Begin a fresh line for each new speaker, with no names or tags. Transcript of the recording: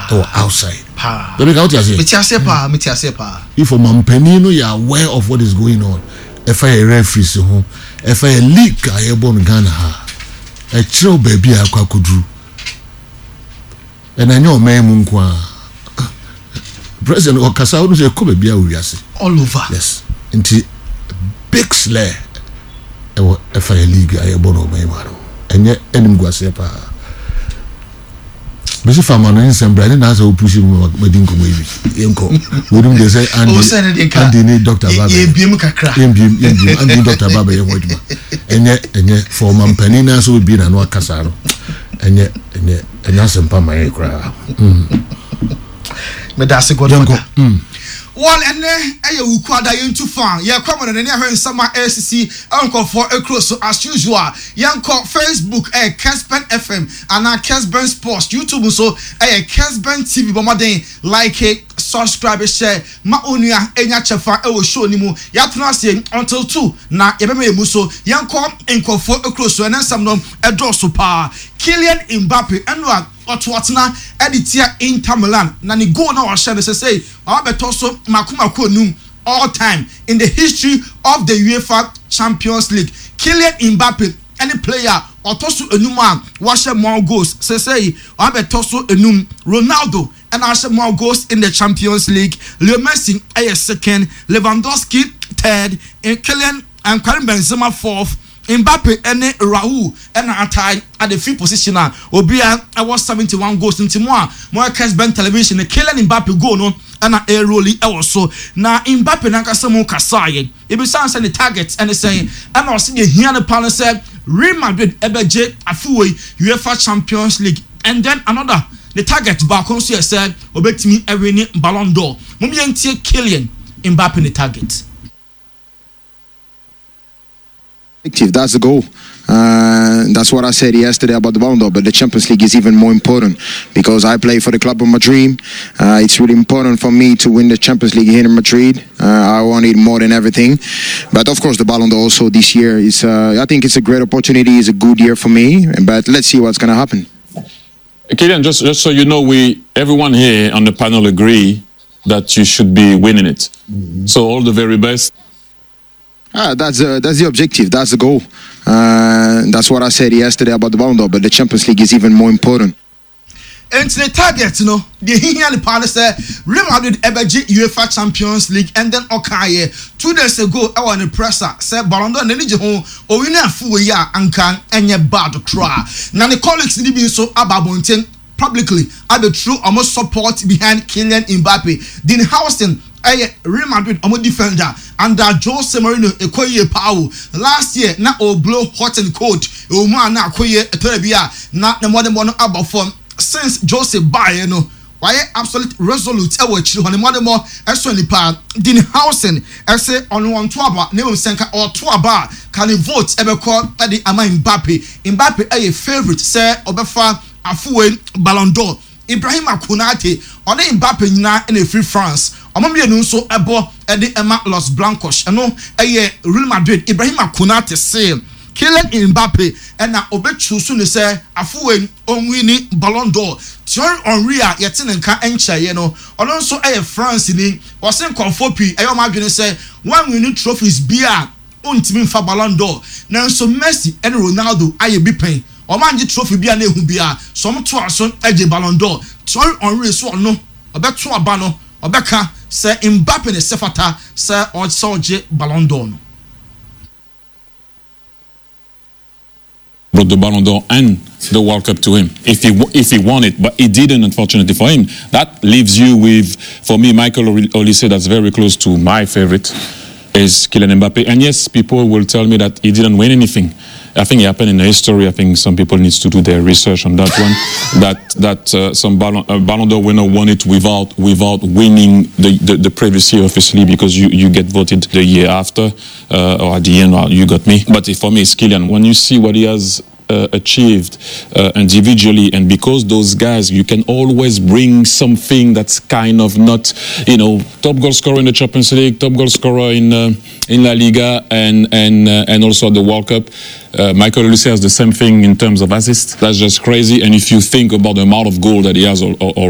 or outside. Don't make out here. If a man penny no you are aware of what is going on. If I referee so home, if I leak I born Ghana a chill baby I could do. And I know my munkwa President Okasa would say come be all over. Yes. Into big slay. If I league I born of my man. And yet any go say pa. Mr. Farmer no insem brand na say push him wedding ko maybe. Enko. We don't say and need Dr. Baba. Ebiem kakra. Ebiem and Dr. Baba ye wodma. Enye for man penina so be na no akasa no. Enye sempa my kra.
Me da se godonko. Well, and then we quite into fun. Yeah, come on, and then I summer SCC Uncle for a close so as usual. Young call Facebook, Caspen FM, and our Caspen Sports, YouTube, so Caspen TV, but my day like it, subscribe, share, Maunia, Enya Chafa, I will show you. Yatna saying until 2 now, Ebeme Muso, young call and call for a close so and then some a draw super Kylian Mbappe and what. Otwatna editia Inter Milan na ni go na wahye say abetoso makumako num all time in the history of the UEFA Champions League. Kylian Mbappe any player otoso enuma wahye more goals say abetoso enum Ronaldo and wahye more goals in the Champions League. Leo Messi second, Lewandowski third, and Kylian and Karim Benzema fourth. Mbappe and Raul and Atai at the fifth position. Obia I was 71 goals into more Casben television. The Kylian Mbappe go no and a rolly also. Now Mbappe Nakasamo Kasai. It be sounds the targets and they say and I see the here the panel said Real Madrid Ebeje Afuwe UEFA Champions League and then another the target back on said obey me every Ballon d'Or. Mummy Kylian Mbappe the target.
That's the goal. That's what I said yesterday about the Ballon d'Or, but the Champions League is even more important because I play for the club of my dream. It's really important for me to win the Champions League here in Madrid. I want it more than everything. But of course, the Ballon d'Or also this year is, I think it's a great opportunity. It's a good year for me, but let's see what's going to happen.
Kylian, just so you know, everyone here on the panel agree that you should be winning it. So all the very best.
That's the objective. That's the goal. That's what I said yesterday about the Ballon d'Or, but the Champions League is even more important.
And the target, the here the panel said Real Madrid Ebeji UEFA Champions League, and then 2 days ago I was in the presser said Ballon d'Or neni je ho o win afu ya ankan enye bad cry. Now the colleagues ni be so ababonten publicly are the true almost support behind Kylian Mbappe. Dean Houston Real Madrid defender under Jose Mourinho ekoye power last year na o blow hot and cold o man na akoye etorabia na modern one about form since Jose buy why absolute resolute e wa chiri ho ne modern more eso nipa Dean Houston say on one to aba na senka or to aba can vote ebeko at the ama Mbappe a favorite say obefa afuwe Ballon d'Or. Ibrahim Konate on the Mbappe nyina in a free France. Omambi enu so ebo e de Emma Los Blancos. Eno Real Madrid Ibrahim Konate say Kylian Mbappe and na obechu so ne say afuwe onwini Ballon d'Or. Thierry Henry a yete nka enchaye no. Ono nso France ni o se nkonfopi e yo madwene say one winning trophies bia ontimi fa Ballon d'Or. Na nso Messi and Ronaldo aye bi pen. Omanji trophy bia na ehu bia some to aso eje Ballon d'Or. Thierry Henry so no obeto aba no obeka say Mbappe ne sefata say o soje Ballon d'Or no.
Brought the Ballon d'Or and the World Cup to him if he won it, but he didn't, unfortunately for him. That leaves you with, for me, Michael Olise, that's very close to my favorite, is Kylian Mbappe. And yes, people will tell me that he didn't win anything. I think it happened in the history. I think some people need to do their research on that one. that some Ballon d'Or winner won it without winning the previous year, obviously, because you get voted the year after or at the end. You got me. But for me, it's Kylian. When you see what he has achieved individually, and because those guys, you can always bring something that's kind of not, top goal scorer in the Champions League, top goal scorer in La Liga, and also the World Cup. Michael Olise has the same thing in terms of assists. That's just crazy. And if you think about the amount of goal that he has